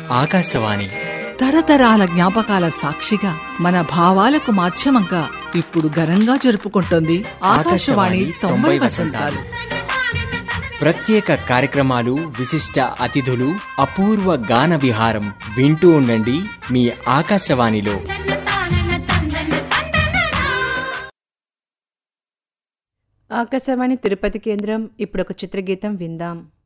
ఆకాశవాణి తరతరాల జ్ఞాపకాల సాక్షిగా మన భావాలకు మాధ్యమంగా ఇప్పుడు ఘనంగా జరుపుకుంటోంది ఆకాశవాణి 90 వసంతాలు. ప్రత్యేక కార్యక్రమాలు, విశిష్ట అతిథులు, అపూర్వ గాన విహారం వింటూ ఉండండి మీ ఆకాశవాణిలో. ఆకాశవాణి తిరుపతి కేంద్రం. ఇప్పుడు ఒక చిత్రగీతం విందాం.